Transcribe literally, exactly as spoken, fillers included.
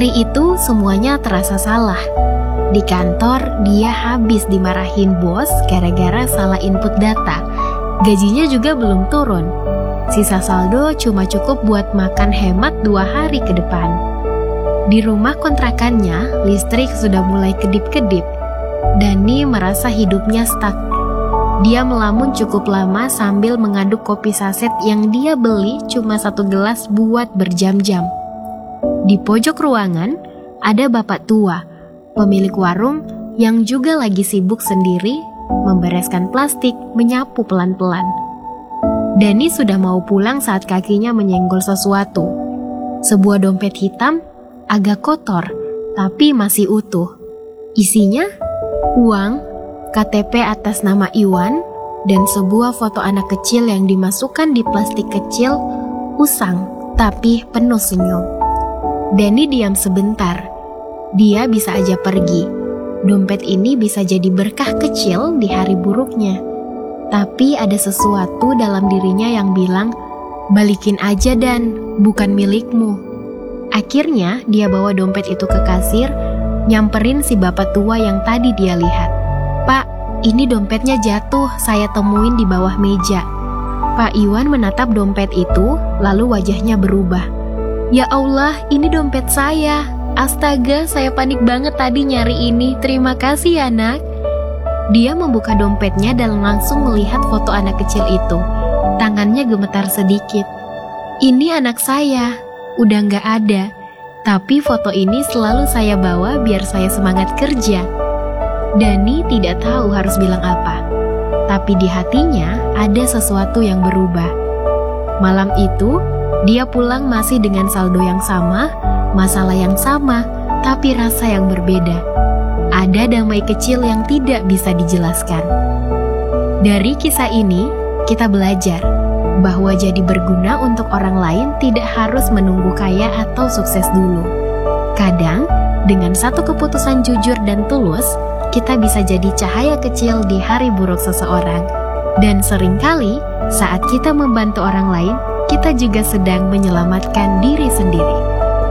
Hari itu semuanya terasa salah. Di kantor dia habis dimarahin bos gara-gara salah input data. Gajinya juga belum turun. Sisa saldo cuma cukup buat makan hemat dua hari ke depan. Di rumah kontrakannya, listrik sudah mulai kedip-kedip. Dani merasa hidupnya stuck. Dia melamun cukup lama sambil mengaduk kopi saset yang dia beli cuma satu gelas buat berjam-jam. Di pojok ruangan, ada bapak tua, pemilik warung yang juga lagi sibuk sendiri membereskan plastik, menyapu pelan-pelan. Dani sudah mau pulang saat kakinya menyenggol sesuatu. Sebuah dompet hitam, agak kotor, tapi masih utuh. Isinya uang, K T P atas nama Iwan, dan sebuah foto anak kecil yang dimasukkan di plastik kecil, usang, tapi penuh senyum. Dani diam sebentar. Dia bisa aja pergi. Dompet ini bisa jadi berkah kecil di hari buruknya. Tapi ada sesuatu dalam dirinya yang bilang, balikin aja Dan, bukan milikmu. Akhirnya dia bawa dompet itu ke kasir, nyamperin si bapak tua yang tadi dia lihat. Pak, ini dompetnya jatuh, saya temuin di bawah meja. Pak Iwan menatap dompet itu, lalu wajahnya berubah. Ya Allah, ini dompet saya. Astaga, saya panik banget tadi nyari ini. Terima kasih ya, Nak. Dia membuka dompetnya dan langsung melihat foto anak kecil itu. Tangannya gemetar sedikit. Ini anak saya, udah gak ada. Tapi foto ini selalu saya bawa biar saya semangat kerja. Dani tidak tahu harus bilang apa. Tapi di hatinya ada sesuatu yang berubah. Malam itu, dia pulang masih dengan saldo yang sama, masalah yang sama, tapi rasa yang berbeda. Ada damai kecil yang tidak bisa dijelaskan. Dari kisah ini, kita belajar bahwa jadi berguna untuk orang lain tidak harus menunggu kaya atau sukses dulu. Kadang, dengan satu keputusan jujur dan tulus, kita bisa jadi cahaya kecil di hari buruk seseorang. Dan seringkali, saat kita membantu orang lain, kita juga sedang menyelamatkan diri sendiri.